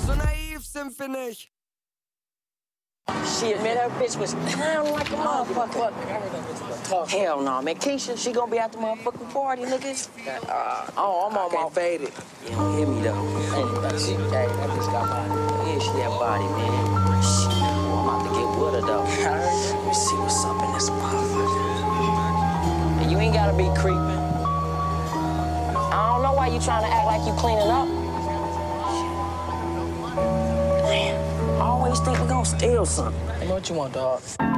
So naiv sind wir nicht. Shit, man, that bitch was clowning like a motherfucker. Hell no, man. Keisha, she gonna be at the motherfucking party, nigga. I'm on my faded. You don't hear me, though. She, hey, that bitch got body. Yeah, she got body, man. Shit, I'm about to get with her, though. Let me see what's up in this motherfucker. And you ain't gotta be creeping. I don't know why you trying to act like you cleaning up. Damn. I always think we gonna steal something. Hey, what you want, dog?